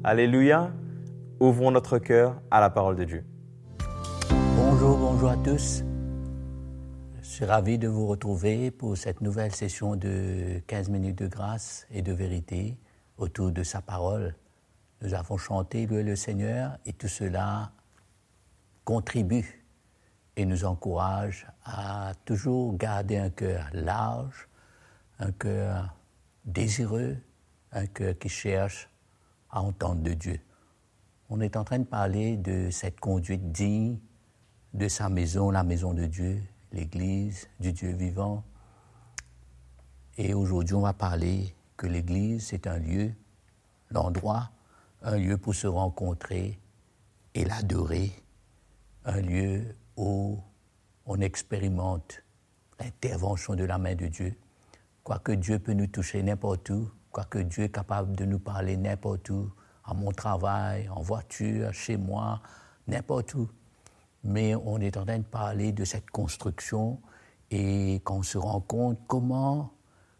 Alléluia. Ouvrons notre cœur à la parole de Dieu. Bonjour à tous. Je suis ravi de vous retrouver pour cette nouvelle session de 15 minutes de grâce et de vérité autour de sa parole. Nous avons chanté Louer le Seigneur et tout cela contribue et nous encourage à toujours garder un cœur large, un cœur désireux, un cœur qui cherche à entendre de Dieu. On est en train de parler de cette conduite digne de sa maison, la maison de Dieu, l'Église du Dieu vivant. Et aujourd'hui, on va parler que l'Église, c'est un lieu, l'endroit, un lieu pour se rencontrer et l'adorer, un lieu où on expérimente l'intervention de la main de Dieu. Quoique Dieu peut nous toucher n'importe où, quoique Dieu est capable de nous parler n'importe où, à mon travail, en voiture, chez moi, n'importe où. Mais on est en train de parler de cette construction et quand on se rend compte comment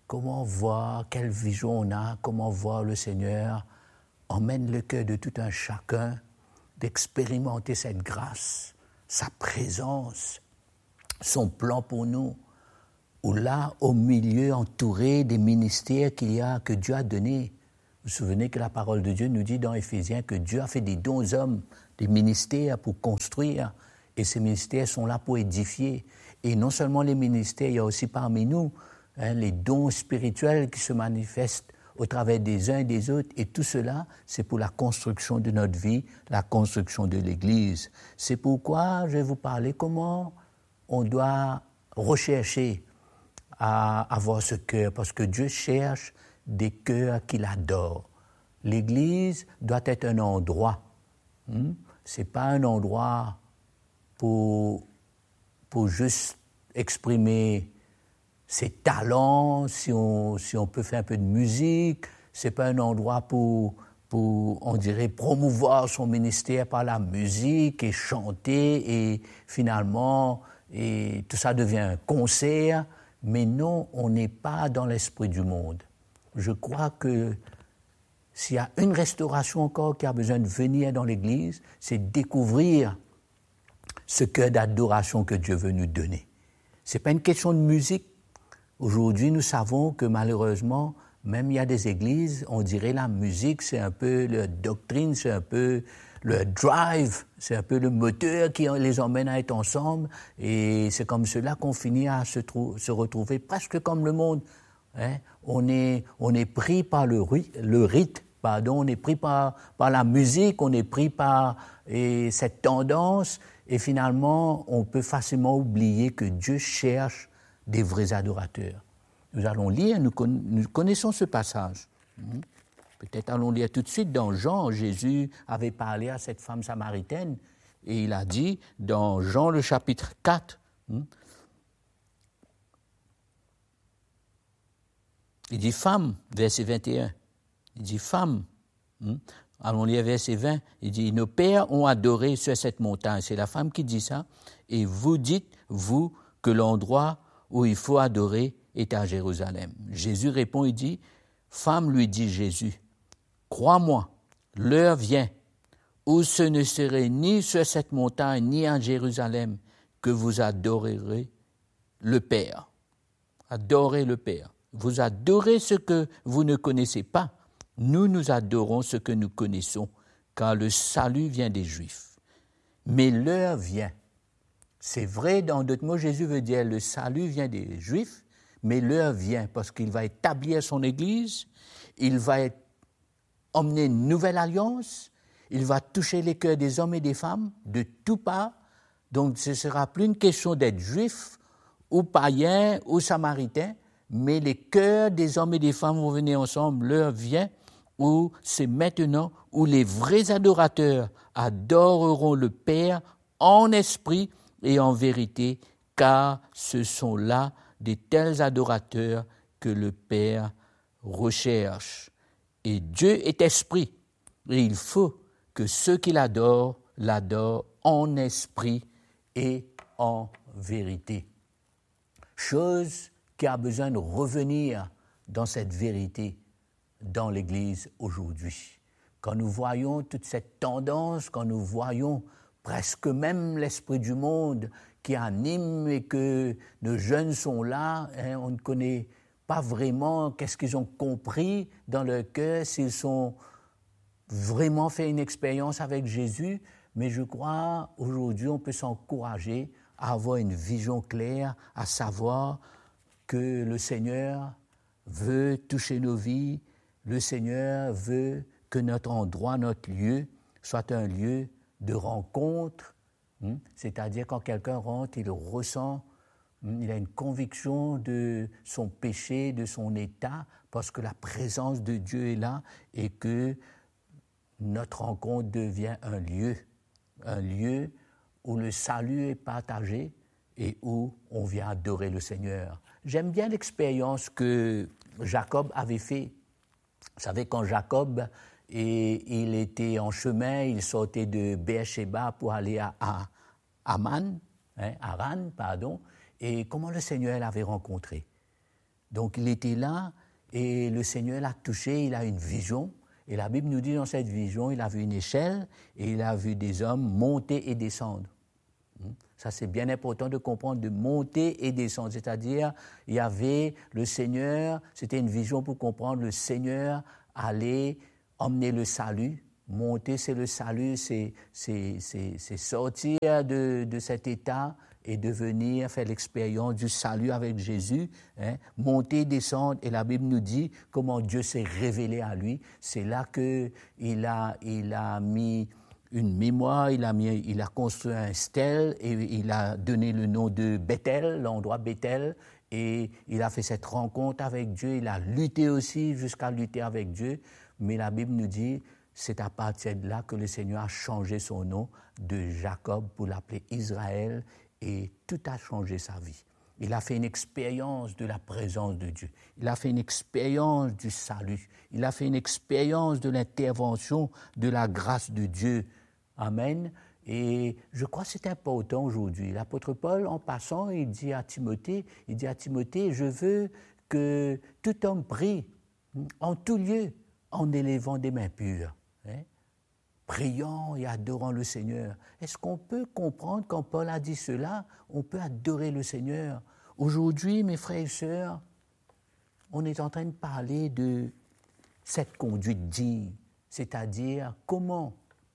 voir, quelle vision on a, comment voir le Seigneur emmène le cœur de tout un chacun d'expérimenter cette grâce, sa présence, son plan pour nous, ou là, au milieu, entouré des ministères que Dieu a donnés. Vous vous souvenez que la parole de Dieu nous dit dans Éphésiens que Dieu a fait des dons aux hommes, des ministères pour construire, et ces ministères sont là pour édifier. Et non seulement les ministères, il y a aussi parmi nous les dons spirituels qui se manifestent au travers des uns et des autres, et tout cela, c'est pour la construction de notre vie, la construction de l'Église. C'est pourquoi je vais vous parler comment on doit rechercher à avoir ce cœur, parce que Dieu cherche des cœurs qu'il adore. L'Église doit être un endroit. Ce n'est pas un endroit pour juste exprimer ses talents, si on peut faire un peu de musique. Ce n'est pas un endroit pour, on dirait, promouvoir son ministère par la musique et chanter, et finalement, et tout ça devient un concert. Mais non, on n'est pas dans l'esprit du monde. Je crois que s'il y a une restauration encore qui a besoin de venir dans l'Église, c'est découvrir ce cœur d'adoration que Dieu veut nous donner. Ce n'est pas une question de musique. Aujourd'hui, nous savons que malheureusement, même il y a des églises, on dirait la musique, c'est un peu la doctrine, c'est un peu le drive, c'est un peu le moteur qui les emmène à être ensemble, et c'est comme cela qu'on finit à se retrouver presque comme le monde. On est pris par le rythme, on est pris par la musique, on est pris par cette tendance, et finalement, on peut facilement oublier que Dieu cherche des vrais adorateurs. Nous allons lire, nous connaissons ce passage. Peut-être allons lire tout de suite dans Jean. Jésus avait parlé à cette femme samaritaine et il a dit dans Jean le chapitre 4, il dit femme, verset 21, il dit femme, allons lire verset 20, il dit nos pères ont adoré sur cette montagne, c'est la femme qui dit ça, et vous dites, vous, que l'endroit où il faut adorer est à Jérusalem. Jésus répond, il dit, femme, lui dit Jésus, crois-moi, l'heure vient où ce ne serait ni sur cette montagne ni à Jérusalem que vous adorerez le Père. Adorez le Père. Vous adorez ce que vous ne connaissez pas. Nous adorons ce que nous connaissons, car le salut vient des Juifs. Mais l'heure vient. C'est vrai, dans d'autres mots, Jésus veut dire le salut vient des Juifs, mais l'heure vient parce qu'il va établir son Église, il va emmener une nouvelle alliance, il va toucher les cœurs des hommes et des femmes de tous parts. Donc ce ne sera plus une question d'être juif ou païen ou samaritain, mais les cœurs des hommes et des femmes vont venir ensemble. L'heure vient où c'est maintenant où les vrais adorateurs adoreront le Père en esprit et en vérité, car ce sont là des tels adorateurs que le Père recherche. Et Dieu est esprit, et il faut que ceux qui l'adorent en esprit et en vérité. Chose qui a besoin de revenir dans cette vérité dans l'Église aujourd'hui. quand nous voyons toute cette tendance, quand nous voyons presque même l'esprit du monde qui anime et que nos jeunes sont là, on ne connaît pas vraiment qu'est-ce qu'ils ont compris dans leur cœur, s'ils ont vraiment fait une expérience avec Jésus, mais je crois aujourd'hui on peut s'encourager à avoir une vision claire, à savoir que le Seigneur veut toucher nos vies, le Seigneur veut que notre endroit, notre lieu, soit un lieu de rencontre, c'est-à-dire quand quelqu'un rentre, il ressent, il a une conviction de son péché, de son état, parce que la présence de Dieu est là et que notre rencontre devient un lieu où le salut est partagé et où on vient adorer le Seigneur. J'aime bien l'expérience que Jacob avait fait. Vous savez, quand Jacob, il était en chemin, il sortait de Beersheba pour aller à Haran, et comment le Seigneur l'avait rencontré. Donc il était là et le Seigneur l'a touché, il a une vision. Et la Bible nous dit dans cette vision, il a vu une échelle et il a vu des hommes monter et descendre. Ça, c'est bien important de comprendre, de monter et descendre. C'est-à-dire, il y avait le Seigneur, c'était une vision pour comprendre, le Seigneur allait emmener le salut. Monter, c'est le salut, c'est sortir de cet état et de venir faire l'expérience du salut avec Jésus. Monter, descendre, et la Bible nous dit comment Dieu s'est révélé à lui. C'est là qu'il a mis une mémoire, il a construit un stèle et il a donné le nom de Bethel, l'endroit Bethel, et il a fait cette rencontre avec Dieu, il a lutté aussi jusqu'à lutter avec Dieu, mais la Bible nous dit, c'est à partir de là que le Seigneur a changé son nom de Jacob pour l'appeler Israël et tout a changé sa vie. Il a fait une expérience de la présence de Dieu. Il a fait une expérience du salut. Il a fait une expérience de l'intervention de la grâce de Dieu. Amen. Et je crois que c'est important aujourd'hui. L'apôtre Paul, en passant, il dit à Timothée, je veux que tout homme prie en tout lieu en élevant des mains pures. Priant et adorant le Seigneur. Est-ce qu'on peut comprendre quand Paul a dit cela, on peut adorer le Seigneur? Aujourd'hui, mes frères et sœurs, on est en train de parler de cette conduite digne, c'est-à-dire comment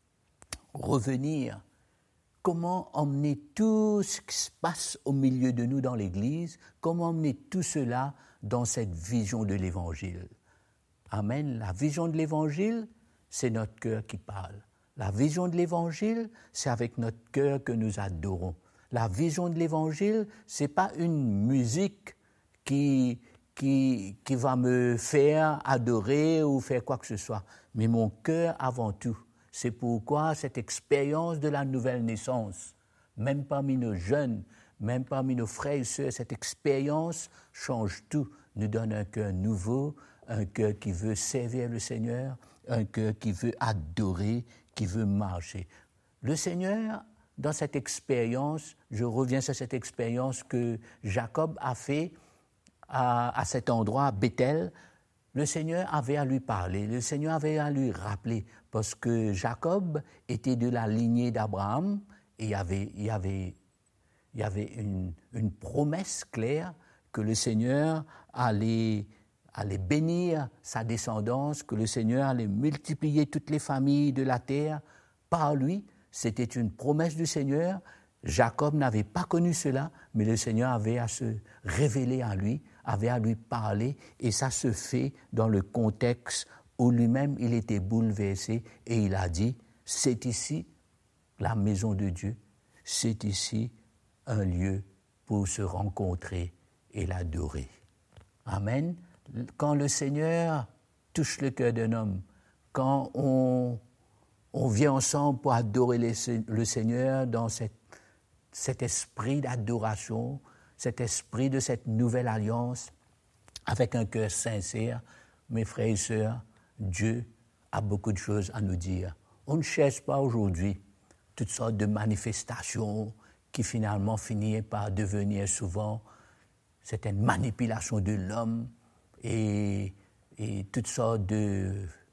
revenir, comment emmener tout ce qui se passe au milieu de nous dans l'Église, comment emmener tout cela dans cette vision de l'Évangile. Amen. La vision de l'Évangile, c'est notre cœur qui parle. La vision de l'Évangile, c'est avec notre cœur que nous adorons. La vision de l'Évangile, c'est pas une musique qui va me faire adorer ou faire quoi que ce soit, mais mon cœur avant tout. C'est pourquoi cette expérience de la nouvelle naissance, même parmi nos jeunes, même parmi nos frères et sœurs, cette expérience change tout, nous donne un cœur nouveau, un cœur qui veut servir le Seigneur, un cœur qui veut adorer, qui veut marcher. Le Seigneur, dans cette expérience, je reviens sur cette expérience que Jacob a fait à cet endroit, à Bethel, le Seigneur avait à lui parler, le Seigneur avait à lui rappeler, parce que Jacob était de la lignée d'Abraham, et il y avait une promesse claire que le Seigneur allait bénir sa descendance, que le Seigneur allait multiplier toutes les familles de la terre par lui. C'était une promesse du Seigneur. Jacob n'avait pas connu cela, mais le Seigneur avait à se révéler à lui, avait à lui parler, et ça se fait dans le contexte où lui-même il était bouleversé, et il a dit, c'est ici la maison de Dieu, c'est ici un lieu pour se rencontrer et l'adorer. Amen. Quand le Seigneur touche le cœur d'un homme, quand on vient ensemble pour adorer le Seigneur dans cet esprit d'adoration, cet esprit de cette nouvelle alliance, avec un cœur sincère, mes frères et sœurs, Dieu a beaucoup de choses à nous dire. On ne cherche pas aujourd'hui toutes sortes de manifestations qui finalement finissent par devenir souvent certaines manipulations de l'homme et toutes sortes de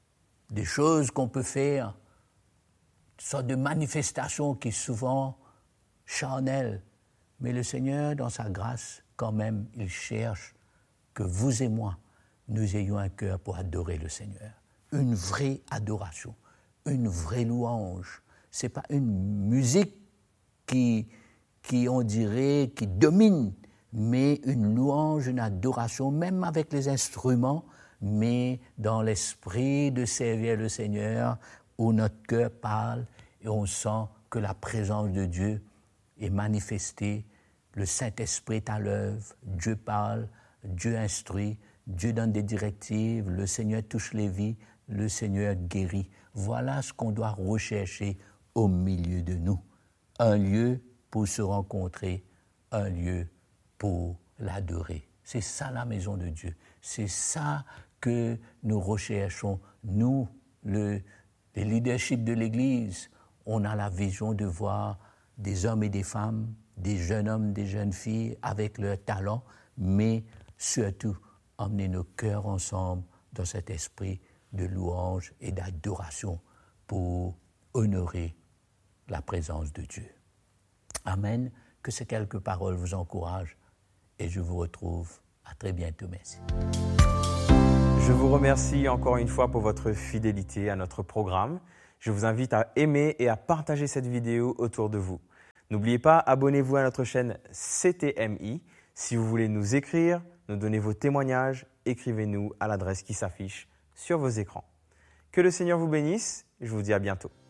des choses qu'on peut faire, une sorte de manifestation qui est souvent charnelle. Mais le Seigneur, dans sa grâce, quand même, il cherche que vous et moi, nous ayons un cœur pour adorer le Seigneur. Une vraie adoration, une vraie louange. Ce n'est pas une musique qui, on dirait, qui domine, mais une louange, une adoration, même avec les instruments, mais dans l'esprit de servir le Seigneur, où notre cœur parle et on sent que la présence de Dieu est manifestée, le Saint-Esprit est à l'œuvre, Dieu parle, Dieu instruit, Dieu donne des directives, le Seigneur touche les vies, le Seigneur guérit. Voilà ce qu'on doit rechercher au milieu de nous. Un lieu pour se rencontrer, un lieu pour l'adorer. C'est ça la maison de Dieu. C'est ça que nous recherchons. Nous, les leaderships de l'Église, on a la vision de voir des hommes et des femmes, des jeunes hommes, des jeunes filles avec leurs talents, mais surtout emmener nos cœurs ensemble dans cet esprit de louange et d'adoration pour honorer la présence de Dieu. Amen. Que ces quelques paroles vous encouragent et je vous retrouve à très bientôt. Merci. Je vous remercie encore une fois pour votre fidélité à notre programme. Je vous invite à aimer et à partager cette vidéo autour de vous. N'oubliez pas, abonnez-vous à notre chaîne CTMI. Si vous voulez nous écrire, nous donner vos témoignages, écrivez-nous à l'adresse qui s'affiche sur vos écrans. Que le Seigneur vous bénisse. Je vous dis à bientôt.